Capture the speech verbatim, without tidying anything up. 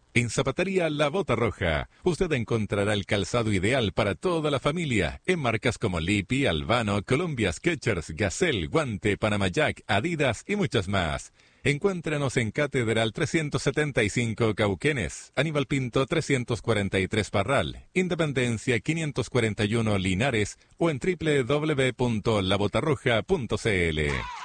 En Zapatería La Bota Roja, usted encontrará el calzado ideal para toda la familia, en marcas como Lipi, Albano, Columbia, Skechers, Gazelle, Guante, Panama Jack, Adidas y muchas más. Encuéntranos en Catedral trescientos setenta y cinco Cauquenes, Aníbal Pinto trescientos cuarenta y tres Parral, Independencia quinientos cuarenta y uno Linares o en doble u doble u doble u punto la botarroja punto c l.